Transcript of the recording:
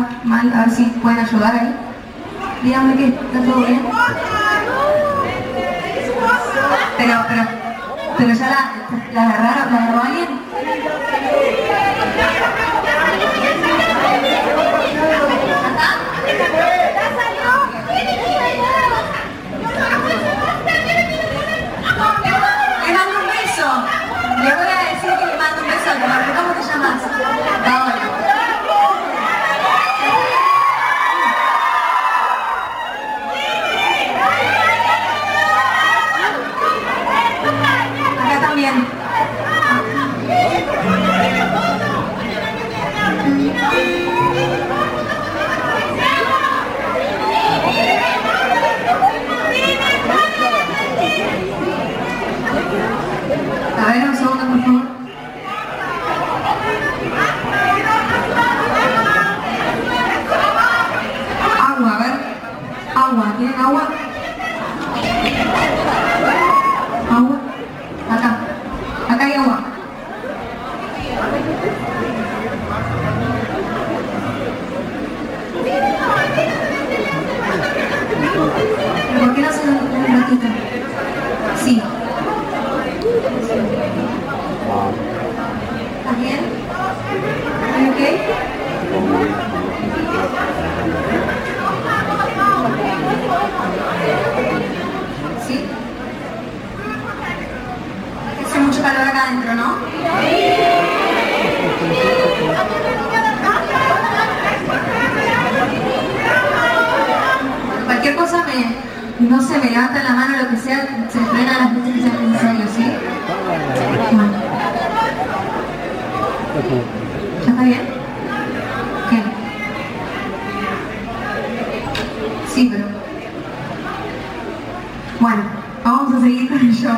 está mal, a ver si pueden ayudar ahí. Díganme que está todo bien. Pero ya la agarraron, ¿la agarró alguien? Le mando un beso. Le voy a decir que le mando un beso al hermano. ¿Cómo te llamas? Paola. Acá también. A ver, un segundo, por favor. Agua, a ver. Agua, ¿tienen agua? Agua. Acá. Acá hay agua. ¿Por qué no se lo un ratito? Sí. ¿Estás bien? ¿Estás ok? ¿Sí? Hace mucho calor acá adentro, ¿no? Cualquier cosa no se me levanta la mano, lo que sea, se frena las veces que sea necesario, ¿sí? Bueno. ¿Ya está bien? ¿Qué? Sí, pero... Bueno, vamos a seguir con el show.